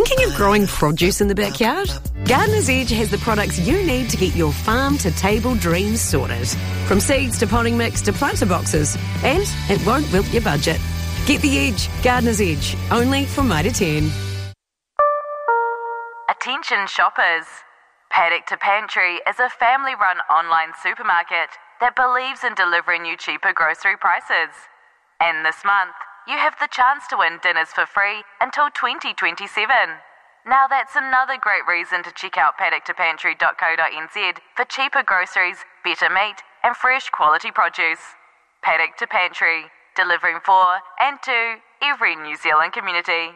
Thinking of growing produce in the backyard? Gardener's Edge has the products you need to get your farm-to-table dreams sorted. From seeds to potting mix to planter boxes. And it won't wilt your budget. Get the edge. Gardener's Edge. Only from Mitre 10. Attention shoppers. Paddock to Pantry is a family-run online supermarket that believes in delivering you cheaper grocery prices. And this month, you have the chance to win dinners for free until 2027. Now that's another great reason to check out paddocktopantry.co.nz for cheaper groceries, better meat and fresh quality produce. Paddock to Pantry, delivering for and to every New Zealand community.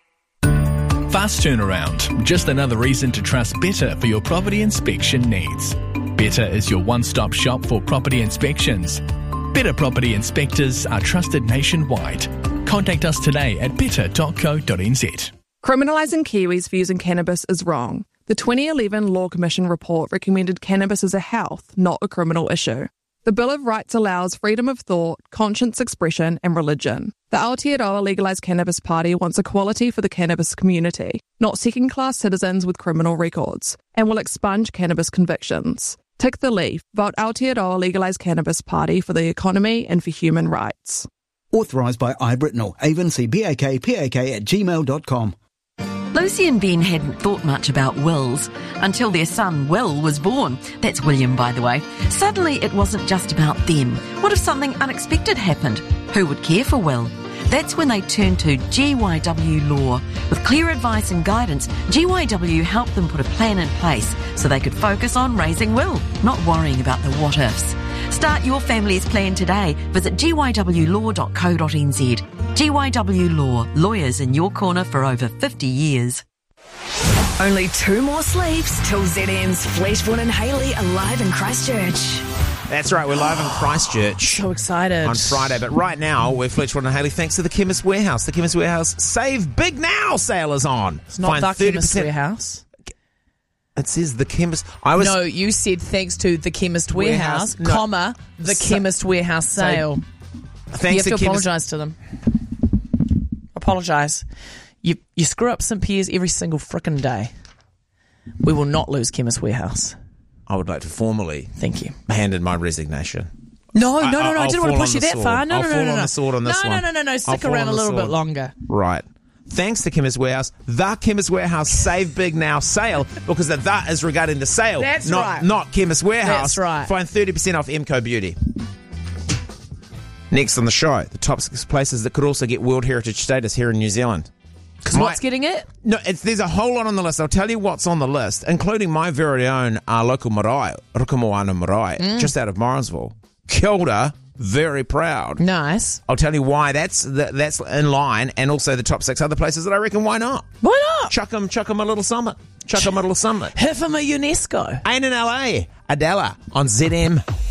Fast turnaround. Just another reason to trust Better for your property inspection needs. Better is your one-stop shop for property inspections. Better property inspectors are trusted nationwide. Contact us today at better.co.nz. Criminalising Kiwis for using cannabis is wrong. The 2011 Law Commission report recommended cannabis as a health, not a criminal issue. The Bill of Rights allows freedom of thought, conscience expression and religion. The Aotearoa Legalised Cannabis Party wants equality for the cannabis community, not second-class citizens with criminal records, and will expunge cannabis convictions. Tick the leaf. Vote Aotearoa Legalised Cannabis Party for the economy and for human rights. Authorised by iBritnell. Avon, cbakpak@gmail.com. Lucy and Ben hadn't thought much about wills until their son Will was born. That's William, by the way. Suddenly it wasn't just about them. What if something unexpected happened? Who would care for Will? That's when they turned to GYW Law. With clear advice and guidance, GYW helped them put a plan in place so they could focus on raising Will, not worrying about the what-ifs. Start your family's plan today. Visit gywlaw.co.nz. GYW Law, lawyers in your corner for over 50 years. Only 2 more sleeps till ZM's Fleetwood and Haley are live in Christchurch. That's right, we're live in Christchurch. So excited. On Friday, but right now we're Fleetwood and Haley thanks to the Chemist Warehouse. The Chemist Warehouse Save Big Now sale is on. It's not the Chemist Warehouse. It says the Chemist... No, you said thanks to the Chemist Warehouse, comma, the Chemist Warehouse sale. Thanks you have to apologise to them. Apologise. You screw up St Pierre's every single frickin' day. We will not lose Chemist Warehouse. I would like to formally hand in my resignation. No, I didn't want to push you that far. No. I'll fall on the sword on this one. No. Stick around a little bit longer. Right. Thanks to Chemist Warehouse, the Chemist Warehouse Save Big Now sale, because that is regarding the sale, not Chemist Warehouse. That's right. Find 30% off MCO Beauty. Next on the show, the top 6 places that could also get World Heritage status here in New Zealand. Because what's getting it? No, there's a whole lot on the list. I'll tell you what's on the list, including my very own local marae, Rukamoana Marae, just out of Morrinsville. Kia ora, very proud. Nice. I'll tell you why that's in line, and also the top 6 other places that I reckon why not. Why not? Chuck 'em a little summit. Chuck 'em a little summit. Hifama UNESCO. Ain't in LA. Adela on ZM.